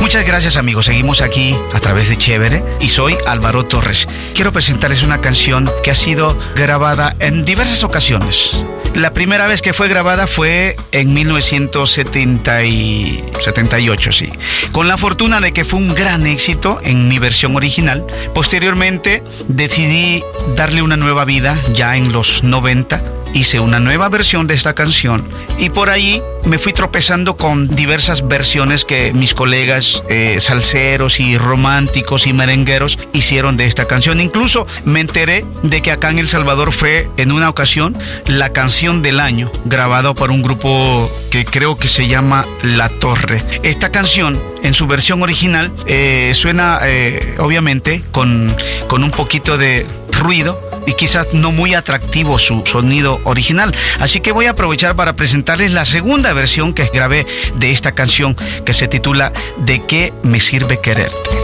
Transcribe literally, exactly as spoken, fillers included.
Muchas gracias, amigos. Seguimos aquí a través de Chévere y soy Álvaro Torres. Quiero presentarles una canción que ha sido grabada en diversas ocasiones. La primera vez que fue grabada fue en mil novecientos setenta y ocho, sí, con la fortuna de que fue un gran éxito en mi versión original. Posteriormente decidí darle una nueva vida ya en los noventa. Hice una nueva versión de esta canción y por ahí me fui tropezando con diversas versiones que mis colegas eh, salseros y románticos y merengueros hicieron de esta canción. Incluso me enteré de que acá en El Salvador fue en una ocasión la canción del año, grabado por un grupo que creo que se llama La Torre. Esta canción en su versión original eh, suena eh, obviamente con, con un poquito de ruido y quizás no muy atractivo su sonido original. Así que voy a aprovechar para presentarles la segunda versión que grabé de esta canción, que se titula ¿De qué me sirve quererte?